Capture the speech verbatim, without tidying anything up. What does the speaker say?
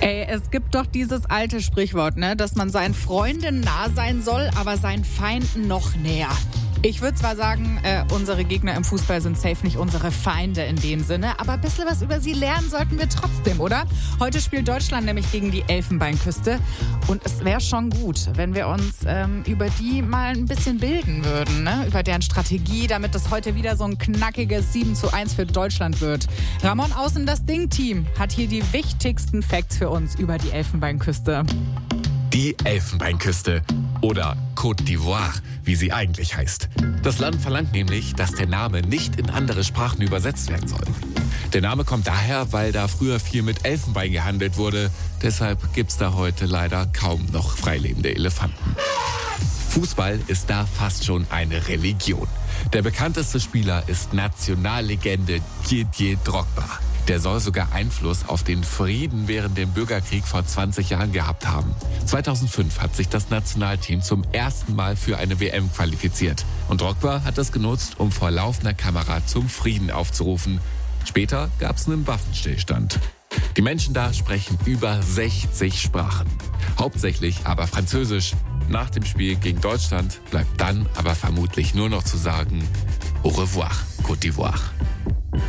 Ey, es gibt doch dieses alte Sprichwort, ne, dass man seinen Freunden nah sein soll, aber seinen Feinden noch näher. Ich würde zwar sagen, äh, unsere Gegner im Fußball sind safe nicht unsere Feinde in dem Sinne, aber ein bisschen was über sie lernen sollten wir trotzdem, oder? Heute spielt Deutschland nämlich gegen die Elfenbeinküste und es wäre schon gut, wenn wir uns ähm, über die mal ein bisschen bilden würden, ne? Über deren Strategie, damit es heute wieder so ein knackiges sieben zu eins für Deutschland wird. Ramon Außen, das Ding-Team, hat hier die wichtigsten Facts für uns über die Elfenbeinküste. Die Elfenbeinküste oder Côte d'Ivoire, wie sie eigentlich heißt. Das Land verlangt nämlich, dass der Name nicht in andere Sprachen übersetzt werden soll. Der Name kommt daher, weil da früher viel mit Elfenbein gehandelt wurde. Deshalb gibt's da heute leider kaum noch freilebende Elefanten. Fußball ist da fast schon eine Religion. Der bekannteste Spieler ist Nationallegende Didier Drogba. Der soll sogar Einfluss auf den Frieden während dem Bürgerkrieg vor zwanzig Jahren gehabt haben. zweitausendfünf hat sich das Nationalteam zum ersten Mal für eine W M qualifiziert. Und Drogba hat das genutzt, um vor laufender Kamera zum Frieden aufzurufen. Später gab es einen Waffenstillstand. Die Menschen da sprechen über sechzig Sprachen. Hauptsächlich aber Französisch. Nach dem Spiel gegen Deutschland bleibt dann aber vermutlich nur noch zu sagen: Au revoir, Côte d'Ivoire.